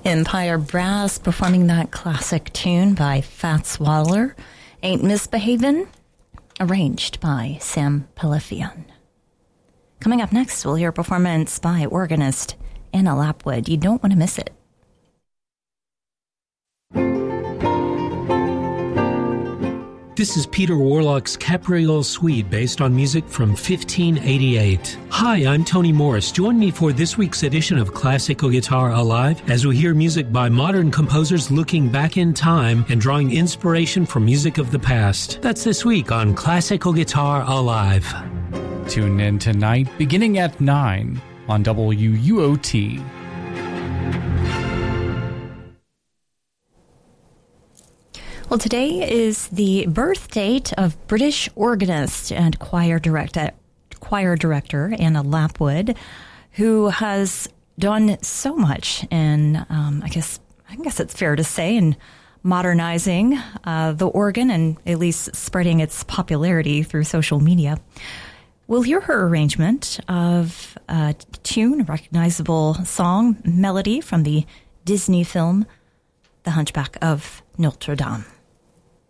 Empire Brass performing that classic tune by Fats Waller, Ain't Misbehavin', arranged by Sam Palafian. Coming up next, we'll hear a performance by organist Anna Lapwood. You don't want to miss it. This is Peter Warlock's Capriole Suite, based on music from 1588. Hi, I'm Tony Morris. Join me for this week's edition of Classical Guitar Alive as we hear music by modern composers looking back in time and drawing inspiration from music of the past. That's this week on Classical Guitar Alive. Tune in tonight, beginning at 9 on WUOT. Well, today is the birth date of British organist and choir director Anna Lapwood, who has done so much in, I guess it's fair to say, in modernizing the organ and at least spreading its popularity through social media. We'll hear her arrangement of a tune, a recognizable song, melody from the Disney film, The Hunchback of Notre Dame.